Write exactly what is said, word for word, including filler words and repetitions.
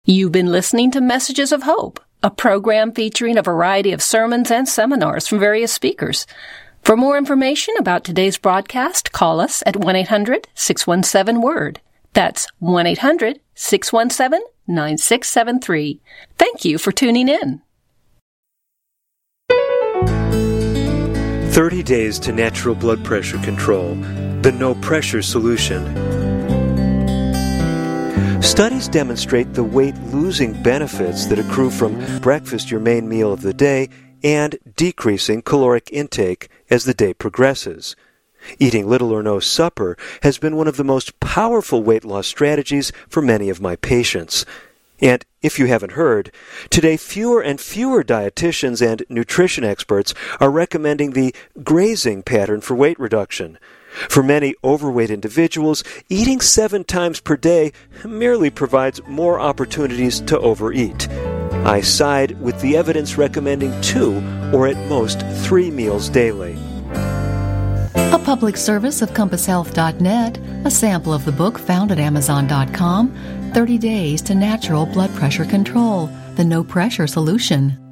You've been listening to Messages of Hope, a program featuring a variety of sermons and seminars from various speakers. For more information about today's broadcast, call us at one eight hundred six one seven word. That's one eight hundred six one seven nine six seven three. Thank you for tuning in. thirty days to natural blood pressure control. The no pressure solution. Studies demonstrate the weight-losing benefits that accrue from breakfast, your main meal of the day, and decreasing caloric intake as the day progresses. Eating little or no supper has been one of the most powerful weight loss strategies for many of my patients. And if you haven't heard, today fewer and fewer dietitians and nutrition experts are recommending the grazing pattern for weight reduction. For many overweight individuals, eating seven times per day merely provides more opportunities to overeat. I side with the evidence recommending two or at most three meals daily. A public service of compass health dot net, a sample of the book found at amazon dot com, thirty days to Natural Blood Pressure Control, the No Pressure Solution.